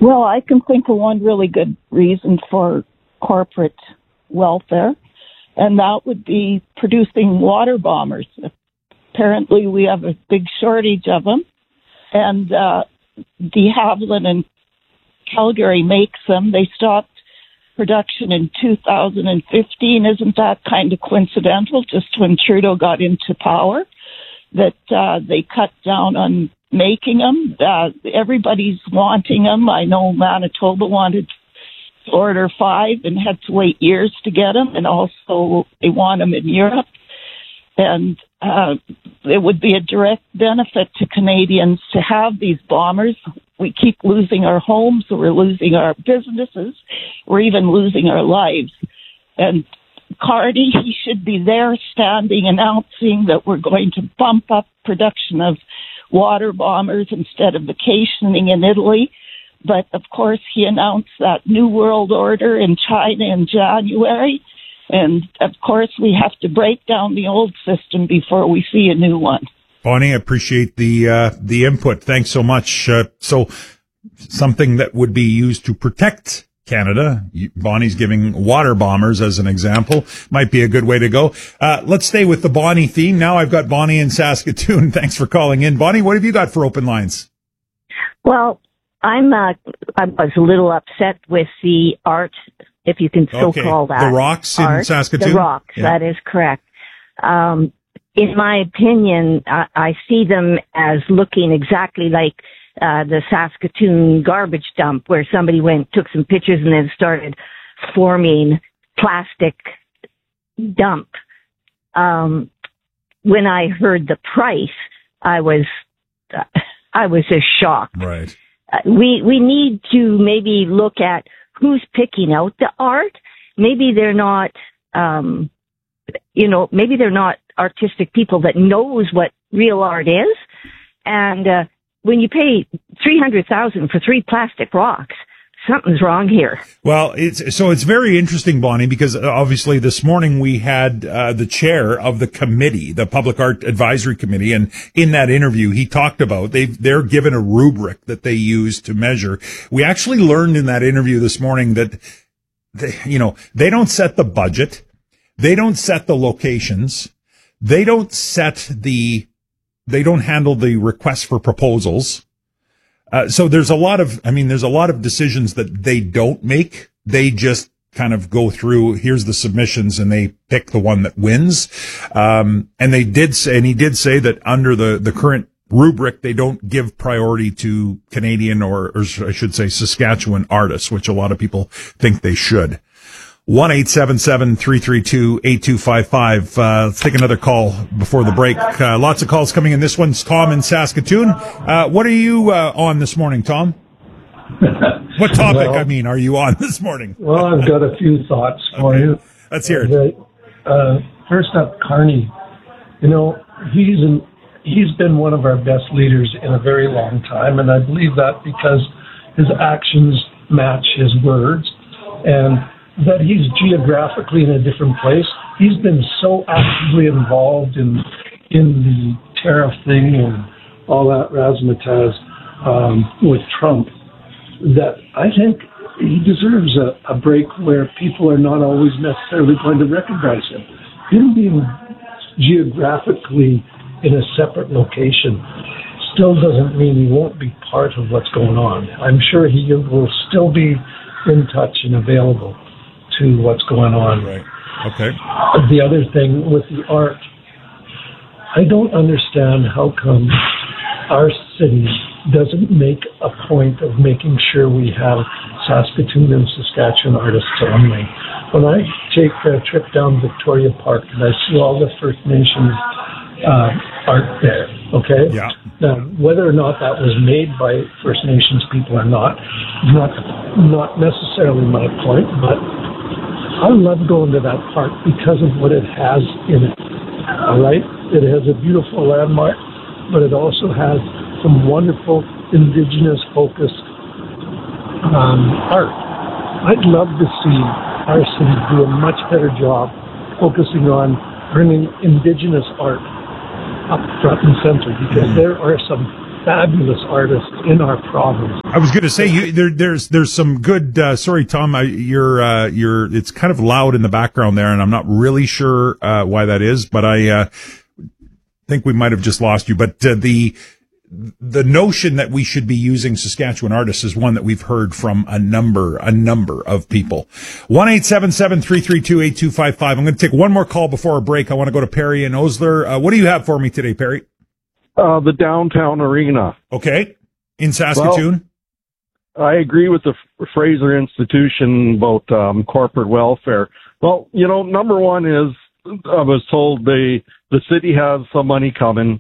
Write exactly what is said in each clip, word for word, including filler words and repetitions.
Well, I can think of one really good reason for corporate welfare, and that would be producing water bombers. Apparently, we have a big shortage of them, and uh, de Havilland and Calgary makes them. They stopped production in two thousand fifteen. Isn't that kind of coincidental? Just when Trudeau got into power, that uh, they cut down on making them. Uh, everybody's wanting them. I know Manitoba wanted to order five and had to wait years to get them, and also they want them in Europe. And uh, it would be a direct benefit to Canadians to have these bombers. We keep losing our homes, we're losing our businesses, we're even losing our lives. And Carney, he should be there standing, announcing that we're going to bump up production of water bombers instead of vacationing in Italy. But, of course, he announced that New World Order in China in January. And, of course, we have to break down the old system before we see a new one. Bonnie, I appreciate the uh, the input. Thanks so much. Uh, so something that would be used to protect Canada, Bonnie's giving water bombers as an example, might be a good way to go. Uh, let's stay with the Bonnie theme. Now I've got Bonnie in Saskatoon. Thanks for calling in. Bonnie, what have you got for open lines? Well, I'm uh, I was a little upset with the art, if you can so okay. call that. The rocks art. in Saskatoon? The rocks, yeah. That is correct. Um, in my opinion, I, I see them as looking exactly like uh, the Saskatoon garbage dump, where somebody went, took some pictures, and then started forming plastic dump. Um, when I heard the price, I was, uh, I was just shocked. Right. Uh, we, we need to maybe look at who's picking out the art. Maybe they're not, um, you know, maybe they're not artistic people that knows what real art is. And, uh, when you pay three hundred thousand dollars for three plastic rocks, something's wrong here. Well, it's, so it's very interesting, Bonnie, because obviously this morning we had, uh, the chair of the committee, the Public Art Advisory Committee. And in that interview, he talked about they've, they're given a rubric that they use to measure. We actually learned in that interview this morning that, they, you know, they don't set the budget. They don't set the locations. They don't set the, they don't handle the request for proposals. Uh, so there's a lot of, I mean, there's a lot of decisions that they don't make. They just kind of go through, here's the submissions, and they pick the one that wins. Um, and they did say, and he did say that under the, the current rubric, they don't give priority to Canadian or, or I should say Saskatchewan artists, which a lot of people think they should. one eight seven seven, three three two, eight two five five. Uh, let's take another call before the break. Uh, lots of calls coming in. This one's Tom in Saskatoon. Uh, what are you uh, on this morning, Tom? What topic, well, I mean, are you on this morning? Well, I've got a few thoughts for okay. you. Let's hear it. Uh, first up, Carney. You know, he's an, he's been one of our best leaders in a very long time, and I believe that because his actions match his words, and that he's geographically in a different place. He's been so actively involved in in the tariff thing and all that razzmatazz um, with Trump that I think he deserves a, a break where people are not always necessarily going to recognize him. Him being geographically in a separate location still doesn't mean he won't be part of what's going on. I'm sure he will still be in touch and available to what's going on. Right. Okay. The other thing with the art, I don't understand how come our city doesn't make a point of making sure we have Saskatoon and Saskatchewan artists only. When I take a trip down Victoria Park and I see all the First Nations uh, art there, okay? Yeah. Now, whether or not that was made by First Nations people or not, not not necessarily my point, but I love going to that park because of what it has in it, all right? It has a beautiful landmark, but it also has some wonderful Indigenous-focused um, art. I'd love to see our city do a much better job focusing on bringing Indigenous art up front and center, because there are some fabulous artists in our province. I was going to say you, there, there's there's some good. Uh, sorry, Tom, I, you're uh, you're. It's kind of loud in the background there, and I'm not really sure uh, why that is. But I uh, think we might have just lost you. But uh, the the notion that we should be using Saskatchewan artists is one that we've heard from a number a number of people. One eight seven seven three three two eight two five five. I'm going to take one more call before our break. I want to go to Perry and Osler. Uh, what do you have for me today, Perry? Uh, the downtown arena. Okay. In Saskatoon? Well, I agree with the Fraser Institution about um, corporate welfare. Well, you know, number one is I was told the the city has some money coming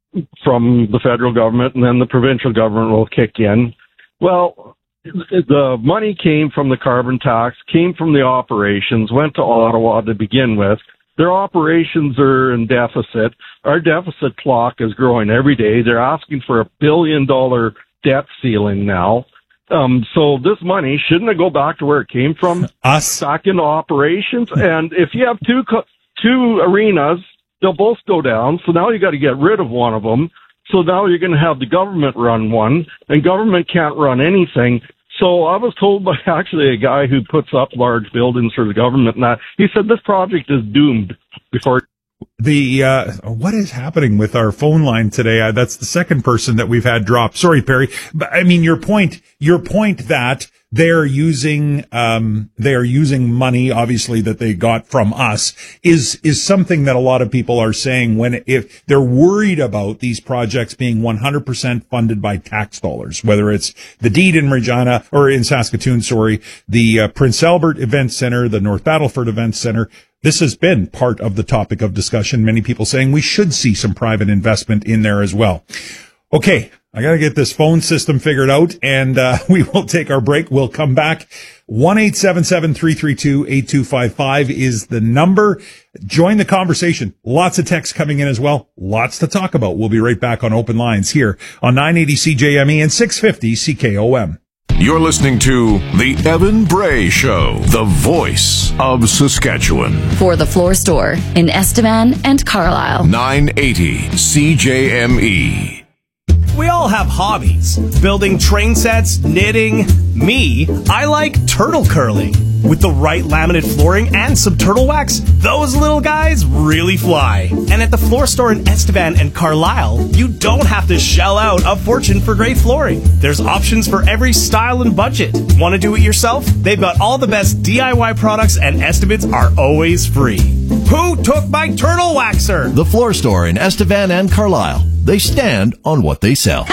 from the federal government, and then the provincial government will kick in. Well, the money came from the carbon tax, came from the operations, went to Ottawa to begin with. Their operations are in deficit. Our deficit clock is growing every day. They're asking for a billion dollar debt ceiling now. Um, so this money, shouldn't it go back to where it came from? Us. Back into operations. And if you have two, two arenas, they'll both go down. So now you got to get rid of one of them. So now you're going to have the government run one, and government can't run anything. So I was told by actually a guy who puts up large buildings for the government, and that he said this project is doomed before. The uh what is happening with our phone line today? Uh, that's the second person that we've had drop. Sorry, Perry. But I mean, your point, your point that they're using, um, they are using money, obviously, that they got from us is, is something that a lot of people are saying when, if they're worried about these projects being one hundred percent funded by tax dollars, whether it's the deed in Regina or in Saskatoon, sorry, the uh, Prince Albert Event Center, the North Battleford Event Center. This has been part of the topic of discussion. Many people saying we should see some private investment in there as well. Okay. I got to get this phone system figured out, and uh, we will take our break. We'll come back. one eight seven seven three three two eight two five five is the number. Join the conversation. Lots of texts coming in as well. Lots to talk about. We'll be right back on Open Lines here on nine eighty C J M E and six fifty C K O M. You're listening to The Evan Bray Show, the voice of Saskatchewan. For the Floor Store in Estevan and Carlisle. nine eighty C J M E. We all have hobbies. Building train sets, knitting. Me, I like turtle curling. With the right laminate flooring and some turtle wax, those little guys really fly. And at the Floor Store in Estevan and Carlisle, you don't have to shell out a fortune for great flooring. There's options for every style and budget. Want to do it yourself? They've got all the best D I Y products, and estimates are always free. Who took my turtle waxer? The Floor Store in Estevan and Carlisle. They stand on what they sell.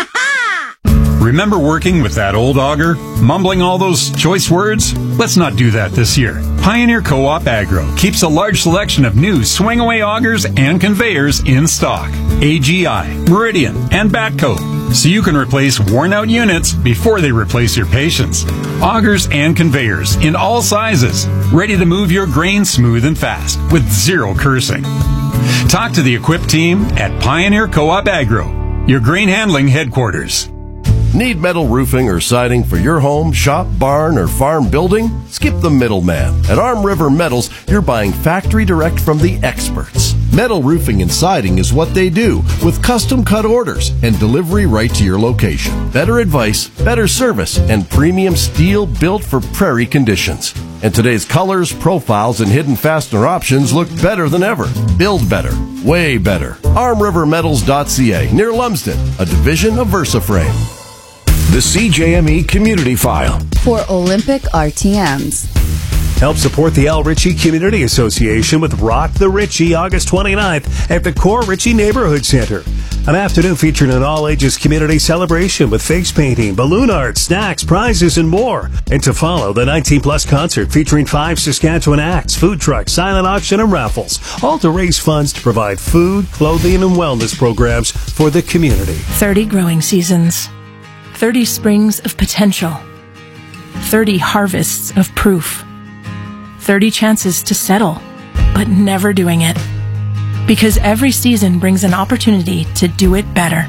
Remember working with that old auger? Mumbling all those choice words? Let's not do that this year. Pioneer Co-op Agro keeps a large selection of new swing-away augers and conveyors in stock. A G I, Meridian, and Batco. So you can replace worn-out units before they replace your patience. Augers and conveyors in all sizes. Ready to move your grain smooth and fast with zero cursing. Talk to the equipped team at Pioneer Co-op Agro, your grain handling headquarters. Need metal roofing or siding for your home, shop, barn, or farm building? Skip the middleman. At Arm River Metals, you're buying factory direct from the experts. Metal roofing and siding is what they do, with custom cut orders and delivery right to your location. Better advice, better service, and premium steel built for prairie conditions. And today's colors, profiles, and hidden fastener options look better than ever. Build better. Way better. arm river metals dot c a, near Lumsden, a division of VersaFrame. The C J M E Community File. For Olympic R T Ms. Help support the Al Ritchie Community Association with Rock the Ritchie August twenty-ninth at the Core Ritchie Neighborhood Center. An afternoon featuring an all-ages community celebration with face painting, balloon art, snacks, prizes, and more. And to follow, the nineteen plus concert featuring five Saskatchewan acts, food trucks, silent auction, and raffles, all to raise funds to provide food, clothing, and wellness programs for the community. thirty growing seasons. thirty springs of potential. thirty harvests of proof. thirty chances to settle, but never doing it. Because every season brings an opportunity to do it better.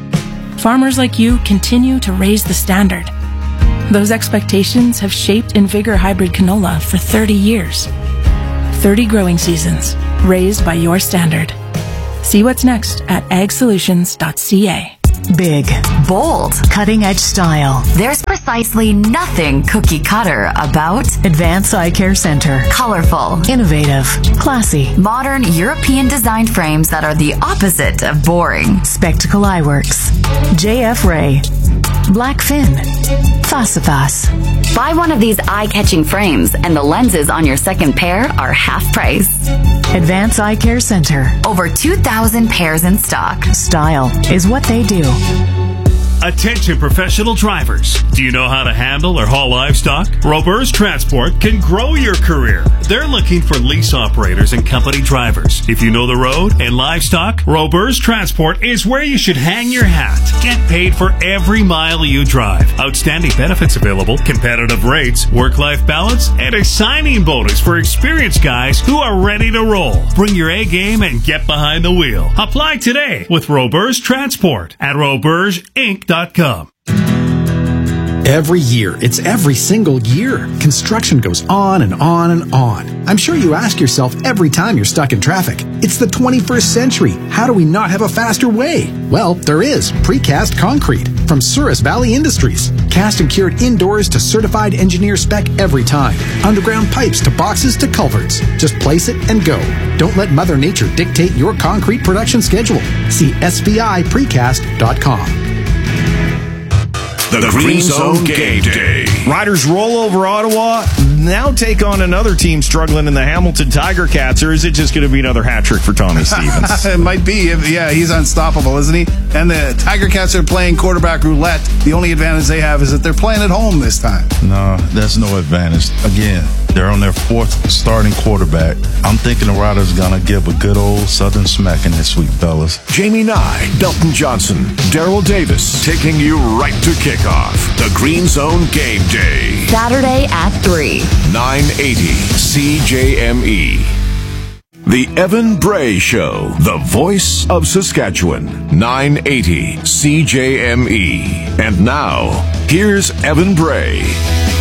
Farmers like you continue to raise the standard. Those expectations have shaped InVigor Hybrid Canola for thirty years. thirty growing seasons, raised by your standard. See what's next at ag solutions dot c a. Big. Bold. Cutting-edge style. There's precisely nothing cookie cutter about Advance Eye Care Center. colorful, Innovative. Classy. modern European designed frames that are the opposite of boring. Spectacle Eyeworks. J F Ray. Blackfin. Fasifas. Buy one of these eye-catching frames and the lenses on your second pair are half price. Advance Eye Care Center. Over two thousand pairs in stock. Style is what they do. Attention professional drivers. Do you know how to handle or haul livestock? Roberts Transport can grow your career. They're looking for lease operators and company drivers. If you know the road and livestock, Roberts Transport is where you should hang your hat. Get paid for every mile you drive. Outstanding benefits available, competitive rates, work-life balance, and a signing bonus for experienced guys who are ready to roll. Bring your A game and get behind the wheel. Apply today with Roberts Transport at roberts inc dot com. Every year, it's every single year. Construction goes on and on and on. I'm sure you ask yourself every time you're stuck in traffic, it's the twenty-first century. How do we not have a faster way? Well, there is precast concrete from Souris Valley Industries. Cast and cured indoors to certified engineer spec every time. Underground pipes to boxes to culverts. Just place it and go. Don't let Mother Nature dictate your concrete production schedule. See S V I precast dot com. The, the Green, Green Zone Game Day. Riders roll over Ottawa, now take on another team struggling in the Hamilton Tiger Cats, or is it just going to be another hat trick for Tommy Stevens? It might be. Yeah, he's unstoppable, isn't he? And the Tiger Cats are playing quarterback roulette. The only advantage they have is that they're playing at home this time. No, there's no advantage. Again, they're on their fourth starting quarterback. I'm thinking the Riders are going to give a good old Southern smacking this week, fellas. Jamie Nye, Belton Johnson, Daryl Davis, taking you right to kickoff. The Green Zone Game Day. Saturday at three. nine eighty C J M E. The Evan Bray Show, the voice of Saskatchewan. nine eighty C J M E. And now, here's Evan Bray.